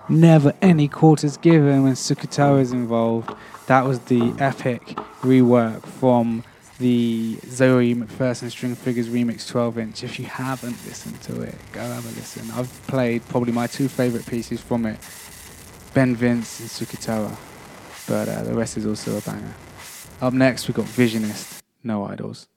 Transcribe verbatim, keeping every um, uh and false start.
Never Any Quarters Given when Sukatawa is involved. That was the epic rework from the Zoe McPherson String Figures Remix twelve inch. If you haven't listened to it, go have a listen. I've played probably my two favourite pieces from it, Ben Vince and Sukatawa, but uh, the rest is also a banger. Up next, we've got Visionist, No Idols.